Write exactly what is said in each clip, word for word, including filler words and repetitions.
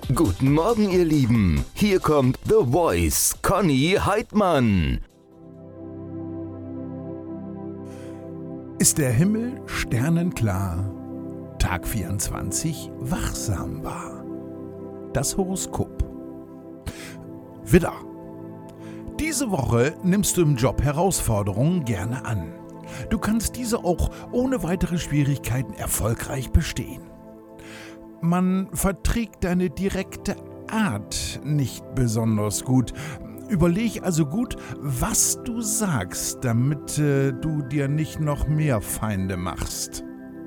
Guten Morgen, ihr Lieben. Hier kommt The Voice, Conny Heidmann. Ist der Himmel sternenklar, Tag vierundzwanzig wachsam war. Das Horoskop. Widder. Diese Woche nimmst du im Job Herausforderungen gerne an. Du kannst diese auch ohne weitere Schwierigkeiten erfolgreich bestehen. Man verträgt deine direkte Art nicht besonders gut. Überleg also gut, was du sagst, damit äh, du dir nicht noch mehr Feinde machst.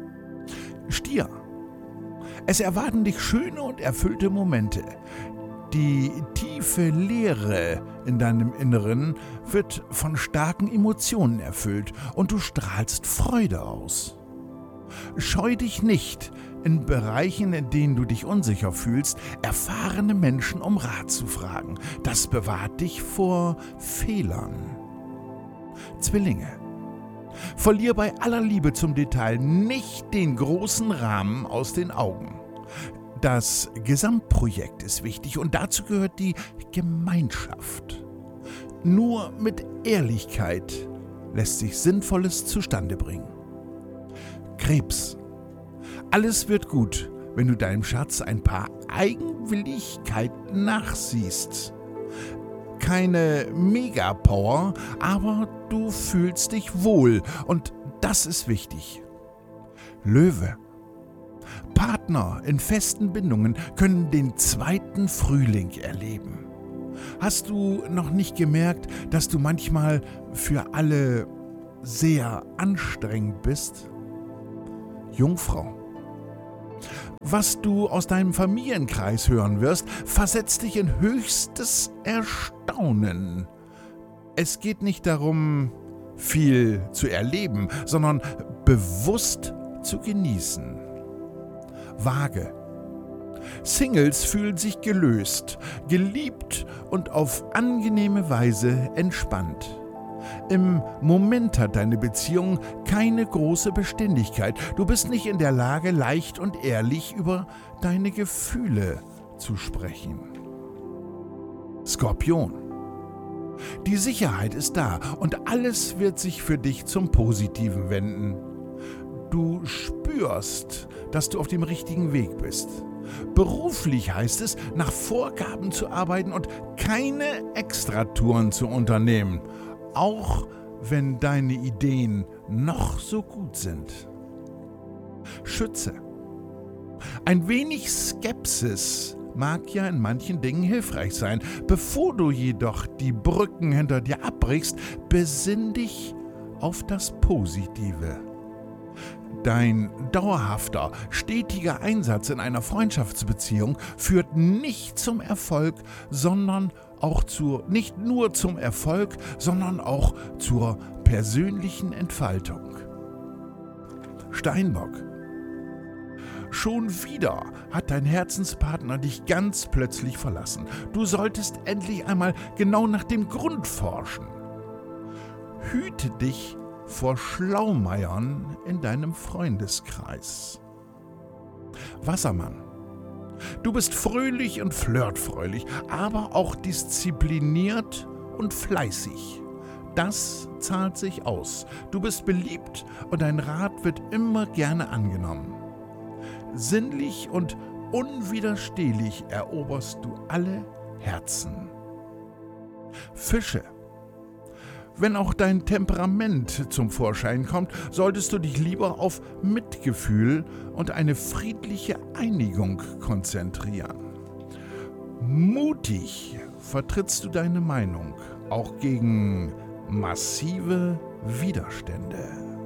Stier. Es erwarten dich schöne und erfüllte Momente. Die tiefe Leere in deinem Inneren wird von starken Emotionen erfüllt und du strahlst Freude aus. Scheu dich nicht, in Bereichen, in denen du dich unsicher fühlst, erfahrene Menschen um Rat zu fragen. Das bewahrt dich vor Fehlern. Zwillinge. Verlier bei aller Liebe zum Detail nicht den großen Rahmen aus den Augen. Das Gesamtprojekt ist wichtig und dazu gehört die Gemeinschaft. Nur mit Ehrlichkeit lässt sich Sinnvolles zustande bringen. Krebs. Alles wird gut, wenn du deinem Schatz ein paar Eigenwilligkeiten nachsiehst. Keine Megapower, aber du fühlst dich wohl und das ist wichtig. Löwe. Partner in festen Bindungen können den zweiten Frühling erleben. Hast du noch nicht gemerkt, dass du manchmal für alle sehr anstrengend bist? Jungfrau. Was du aus deinem Familienkreis hören wirst, versetzt dich in höchstes Erstaunen. Es geht nicht darum, viel zu erleben, sondern bewusst zu genießen. Waage. Singles fühlen sich gelöst, geliebt und auf angenehme Weise entspannt. Im Moment hat deine Beziehung keine große Beständigkeit. Du bist nicht in der Lage, leicht und ehrlich über deine Gefühle zu sprechen. Skorpion. Die Sicherheit ist da und alles wird sich für dich zum Positiven wenden. Du spürst, dass du auf dem richtigen Weg bist. Beruflich heißt es, nach Vorgaben zu arbeiten und keine Extratouren zu unternehmen. Auch wenn deine Ideen noch so gut sind. Schütze. Ein wenig Skepsis mag ja in manchen Dingen hilfreich sein. Bevor du jedoch die Brücken hinter dir abbrichst, besinn dich auf das Positive. Dein dauerhafter, stetiger Einsatz in einer Freundschaftsbeziehung führt nicht zum Erfolg, sondern auch zur, nicht nur zum Erfolg, sondern auch zur persönlichen Entfaltung. Steinbock. Schon wieder hat dein Herzenspartner dich ganz plötzlich verlassen. Du solltest endlich einmal genau nach dem Grund forschen. Hüte dich vor Schlaumeiern in deinem Freundeskreis. Wassermann. Du bist fröhlich und flirtfreudig, aber auch diszipliniert und fleißig. Das zahlt sich aus. Du bist beliebt und dein Rat wird immer gerne angenommen. Sinnlich und unwiderstehlich eroberst du alle Herzen. Fische. Wenn auch dein Temperament zum Vorschein kommt, solltest du dich lieber auf Mitgefühl und eine friedliche Einigung konzentrieren. Mutig vertrittst du deine Meinung, auch gegen massive Widerstände.